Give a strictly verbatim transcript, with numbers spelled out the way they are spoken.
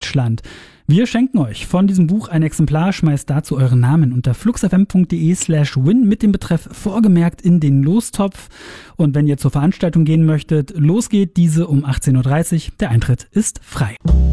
Deutschland. Wir schenken euch von diesem Buch ein Exemplar, schmeißt dazu euren Namen unter fluxfm.de slash win mit dem Betreff vorgemerkt in den Lostopf. Und wenn ihr zur Veranstaltung gehen möchtet, los geht diese um achtzehn Uhr dreißig. Der Eintritt ist frei.